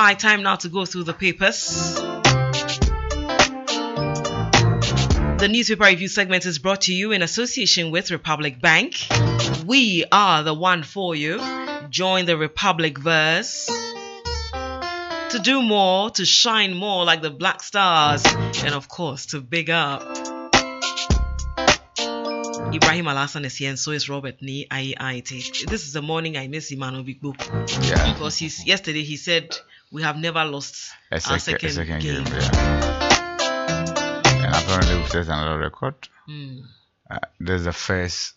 right, time now to go through the papers. The newspaper review segment is brought to you in association with Republic Bank. We are the one for you. Join the Republic verse to do more, to shine more like the Black Stars, and of course to big up. Ibrahim Alassan is here, and so is Robert Ni IIT. This is the morning I miss Imano Big Book. Yeah. Because yesterday he said we have never lost our second game. And apparently we've set another record. There's the first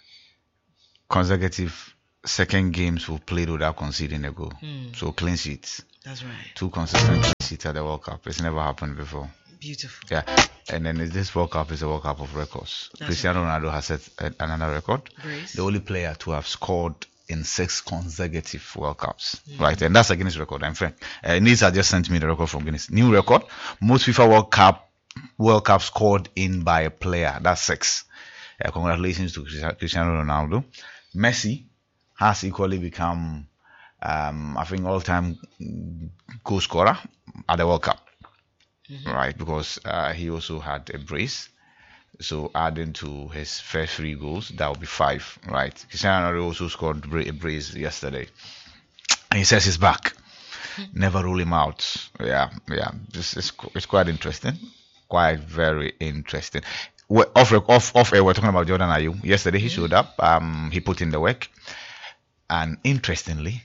consecutive second games we've played without conceding a goal. So clean sheets. That's right. 2 consistent clean sheets at the World Cup. It's never happened before. Beautiful. Yeah. And then this World Cup is a World Cup of records. Cristiano Ronaldo has set another record. Grace. The only player to have scored in 6 consecutive World Cups, right? And that's a Guinness record. I'm frank. Nisa just sent me the record from Guinness. New record. Most FIFA World Cup scored in by a player. That's 6. Congratulations to Cristiano Ronaldo. Messi has equally become, I think, all-time goal scorer at the World Cup, right? Because he also had a brace. So adding to his first 3 goals, that would be 5, right? Cristiano Ronaldo also scored a brace yesterday. And he says he's back. Never rule him out. Yeah. It's quite interesting. Quite very interesting. Off air, we're talking about Jordan Ayew. Yesterday he showed up. He put in the work. And interestingly,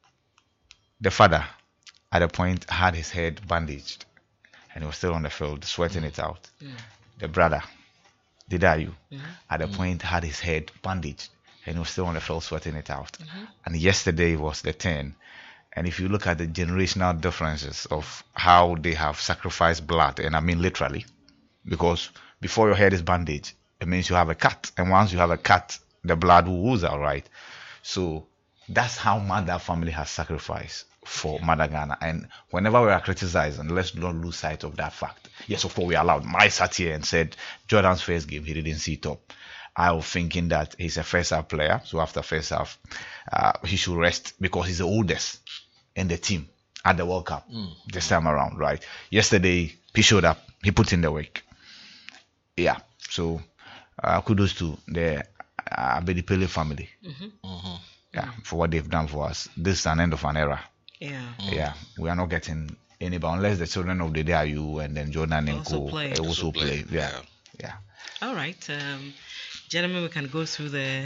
the father at a point had his head bandaged. And he was still on the field, sweating it out. The brother, Didayu, at a point had his head bandaged and he was still on the field sweating it out. And yesterday was the turn. And if you look at the generational differences of how they have sacrificed blood, and I mean literally, because before your head is bandaged, it means you have a cut. And once you have a cut, the blood will ooze out, right? So that's how much that family has sacrificed for Mother Ghana. And whenever we are criticizing, let's not lose sight of that fact. Yes, of course, we are allowed. I sat here and said Jordan's first game, he didn't see top. I was thinking that he's a first half player. So after first half, he should rest because he's the oldest in the team at the World Cup this time around, right? Yesterday, he showed up. He put in the work. Yeah. So kudos to the Abedi family. Yeah, for what they've done for us. This is an end of an era. Yeah, we are not getting anybody unless the children of the day are you and then Jordan and also play. Yeah. All right, gentlemen, we can go through the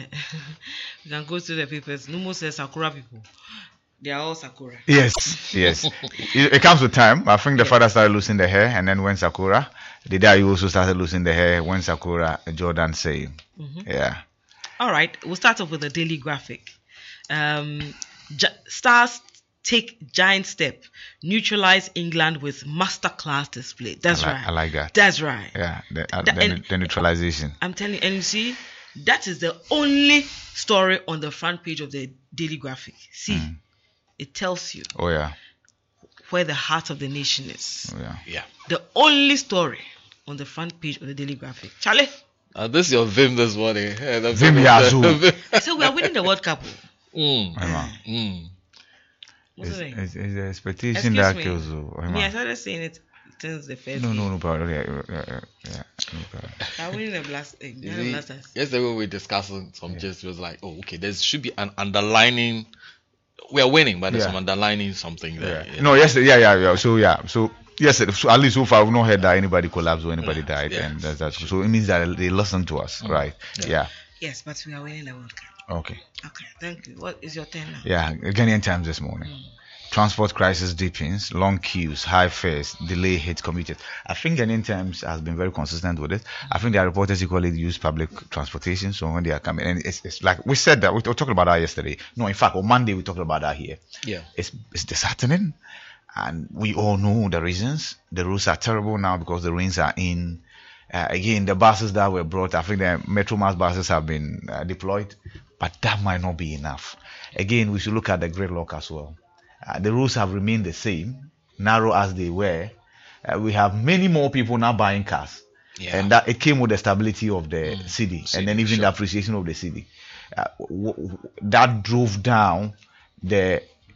papers. Numo says Sakura people. They are all Sakura. Yes. It comes with time. I think the father started losing the hair, and then when Sakura, the day you also started losing the hair when Sakura. Jordan say, yeah. All right, we'll start off with the Daily Graphic. Stars take giant step, neutralize England with masterclass display. That's right. I like that. That's right. Yeah, the neutralization. I'm telling you, and you see, that is the only story on the front page of the Daily Graphic. See, it tells you. Oh yeah. Where the heart of the nation is. Oh yeah. The only story on the front page of the Daily Graphic. Charlie. This is your Vim this morning. Vim Yazoo. So we are winning the World Cup. It's the expectation that kills you. I started saying it since the first. No problem. Yeah. I'm winning the Blasters. Yesterday when we were discussing some gist, it was like, oh, okay, there should be an underlining. We are winning, but there's some underlining something there. Yeah. No, yesterday, yeah. So yes, so at least so far we've not heard that anybody collapsed or anybody died, and that's so it means that they listened to us, right? Yeah. Yes, but we are winning the World Cup. Okay, thank you. What is your turn now? Yeah, Ghanaian Times this morning. Transport crisis deepens, long queues, high fares, delay hits commuters. I think Ghanaian Times has been very consistent with it. I think their reporters equally use public transportation, so when they are coming, and it's like we said that we were talking about that yesterday. No, in fact, on Monday we talked about that here. Yeah, it's disheartening, and we all know the reasons. The roads are terrible now because the rains are in. Again, the buses that were brought, I think the Metromass buses have been deployed, but that might not be enough. Again, we should look at the gridlock as well. The roads have remained the same, narrow as they were. We have many more people now buying cars, and that it came with the stability of the city, and then even the appreciation of the city. That drove down the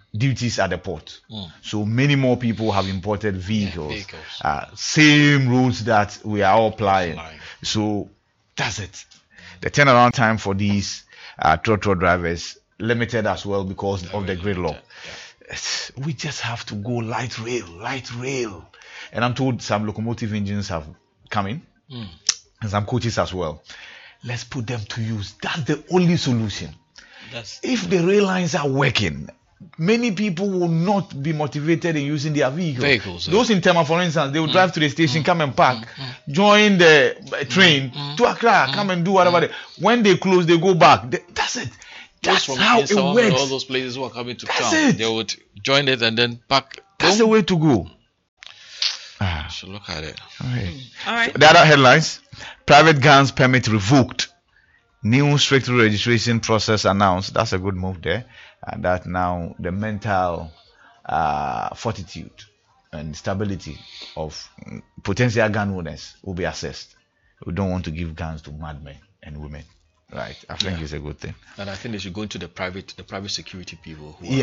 duties at the port. Mm. So many more people have imported vehicles. vehicles. Same routes that we are all plying. Flying. So that's it. The turnaround time for these trotro drivers limited as well because of the grid law. We just have to go light rail. And I'm told some locomotive engines have come in, and some coaches as well. Let's put them to use. That's the only solution. If the rail lines are working, many people will not be motivated in using their vehicles. Those in Tema, for instance, they will drive to the station, come and park, join the train to Accra, come and do whatever. When they close, they go back. That's it. That's how it works. All those places who are coming to That's town, it. they would join it and then pack. That's the way to go. So look at it. All right. So the other headlines: private guns permit revoked. New strict registration process announced. That's a good move there. And that now the mental fortitude and stability of potential gun owners will be assessed. We don't want to give guns to madmen and women. Right. I think it's a good thing. And I think they should go into the private security people who